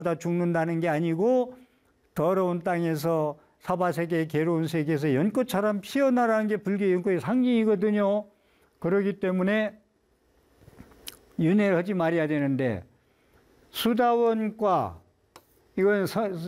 다 죽는다는 게 아니고 더러운 땅에서 사바세계 괴로운 세계에서 연꽃처럼 피어나라는 게 불교 연꽃의 상징이거든요. 그렇기 때문에 윤회를 하지 말아야 되는데 수다원과 이건